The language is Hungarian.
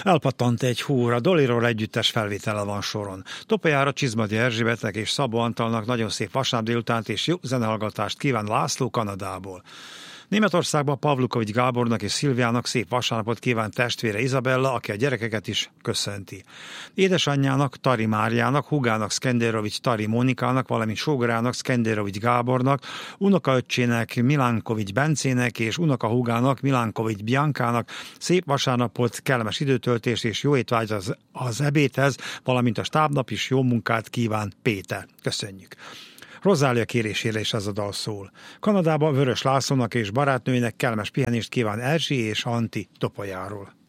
Elpattant egy húr, a Doliról együttes felvétele van soron. Topolyára Csizmadi Erzsébetnek és Szabó Antalnak nagyon szép vasárnap délutánt és jó zenehallgatást kíván László Kanadából. Németországban Pavlukovics Gábornak és Szilviának szép vasárnapot kíván testvére Izabella, aki a gyerekeket is köszönti. Édesanyjának, Tari Máriának, húgának Szkenderovics Tari Mónikának, valamint sógorának Szkenderovics Gábornak, unokaöccsének Milánkovics Bencének és unokahúgának Milánkovics Biankának szép vasárnapot, kellemes időtöltést és jó étvágyat az ebédhez, valamint a stábnap is jó munkát kíván Péter. Köszönjük! Rozália kérésére is ez a dal szól. Kanadában Vörös Lászlónak és barátnőinek kellemes pihenést kíván Erzsi és Anti Topolyáról.